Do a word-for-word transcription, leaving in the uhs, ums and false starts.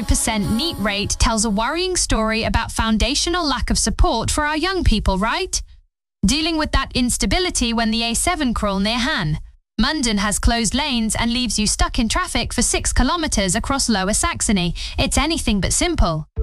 zero percent NEET rate tells a worrying story about foundational lack of support for our young people, right? Dealing with that instability when the A seven crawl near Han. Munden has closed lanes and leaves you stuck in traffic for six kilometres across Lower Saxony. It's anything but simple.